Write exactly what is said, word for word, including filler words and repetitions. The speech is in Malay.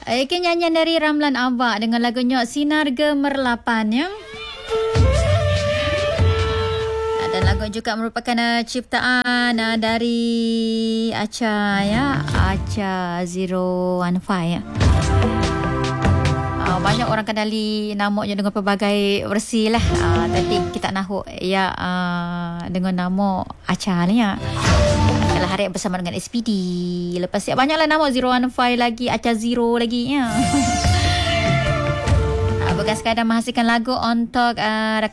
Ini nyanyian dari Ramlan Abak dengan lagunya Sinar Gemerlapan ya. Dan lagu juga merupakan uh, ciptaan uh, dari Acha ya, Acha zero one five ya. Uh, banyak orang kenali namanya dengan pelbagai versi lah. Uh, tapi kita nak ya uh, dengan nama Acha ni ya. Kalau hari bersama dengan S P D. Lepas tu banyaklah nama zero one five lagi, Acha Zero lagi ya. uh, bukan sekadar menghasilkan lagu untuk uh,